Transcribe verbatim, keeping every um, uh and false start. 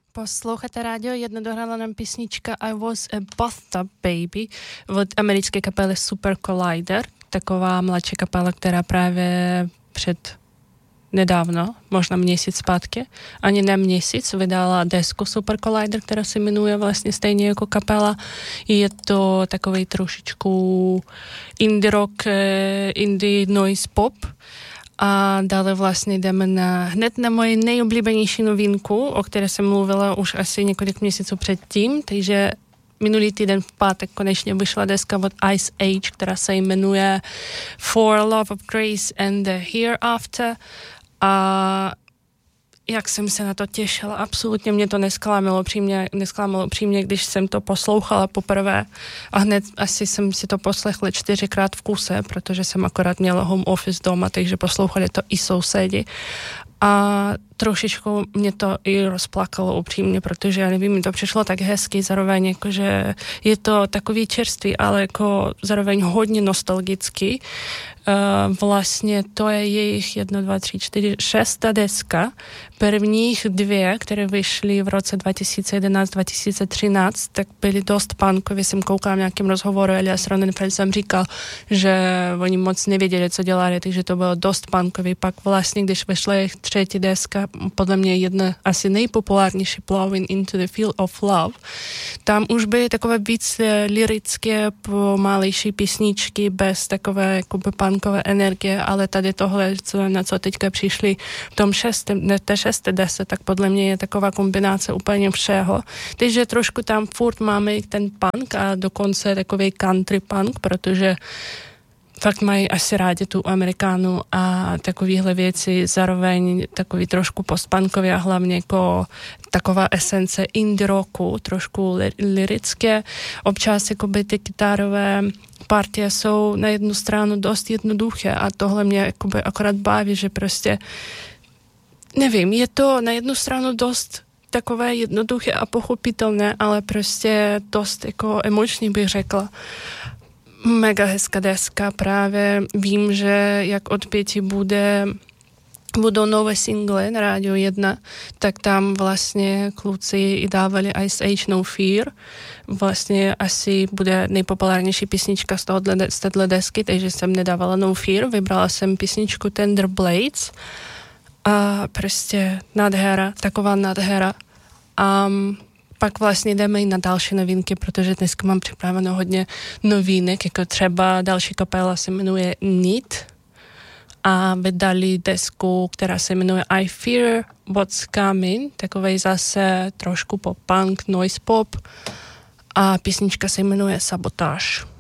Posloucháte rádio jedna, dohrála nám písnička I Was a Bathtub Baby od americké kapely Super Collider, taková mladší kapela, která právě před nedávno, možná měsíc zpátky, ani ne měsíc, vydala desku Super Collider, která se jmenuje vlastně stejně jako kapela. Je to takovej trošičku indie rock, indie noise pop. A dále vlastně jdeme na, hned na moji nejoblíbenější novinku, o které jsem mluvila už asi několik měsíců předtím, takže minulý týden v pátek konečně vyšla deska od Ice Age, která se jmenuje For Love of Grace and the Hereafter. A jak jsem se na to těšila, absolutně mě to nesklamilo přímě, nesklamilo přímě, když jsem to poslouchala poprvé a hned asi jsem si to poslechla čtyřikrát v kuse, protože jsem akorát měla home office doma, takže poslouchali to i sousedi. A trošičku mě to i rozplakalo upřímně, protože já nevím, mi to přišlo tak hezky, zároveň jakože je to takový čerstvý, ale jako zároveň hodně nostalgický. Uh, vlastně to je jejich jedna, dva, tři, čtyři, šestá deska. Prvních dvě, které vyšly v roce dva tisíce jedenáct dva tisíce třináct, tak byly dost punkově. Jsem koukala v nějakém rozhovoru, Elias Ronenfeld jsem říkal, že oni moc nevěděli, co dělali, takže to bylo dost punkově. Pak vlastně, když vyšla jejich třetí deska, podle mě jedna asi nejpopulárnější, Plowing into the Field of Love, tam už byly takové víc lirické, pomalejší písničky, bez takové jakoby punkové energie, ale tady tohle, co, na co teďka přišli v tom šestém, ne, té šesté desce, tak podle mě je taková kombinace úplně všeho. Takže trošku tam furt máme i ten punk a dokonce takový country punk, protože fakt mají asi rádi tu Amerikánu a takovýhle věci, zároveň takový trošku postpunkově a hlavně jako taková esence indie rocku, trošku lirické. Občas jakoby ty kytarové partie jsou na jednu stranu dost jednoduché a tohle mě jakoby akorát baví, že prostě nevím, je to na jednu stranu dost takové jednoduché a pochopitelné, ale prostě dost jako emoční bych řekla. Mega hezká deska, právě vím, že jak od pěti bude, budou nové single na Rádio jedna, tak tam vlastně kluci i dávali Ice Age No Fear. Vlastně asi bude nejpopulárnější písnička z tohohle, z téhle desky, takže jsem nedávala No Fear, vybrala jsem písničku Tender Blades a prostě nádhera, taková nádhera. Um, Pak vlastně jdeme i na další novinky, protože dneska mám připraveno hodně novinek, jako třeba další kapela se jmenuje Need a vydali desku, která se jmenuje I Fear What's Coming, takovej zase trošku pop-punk, noise pop a písnička se jmenuje Sabotage.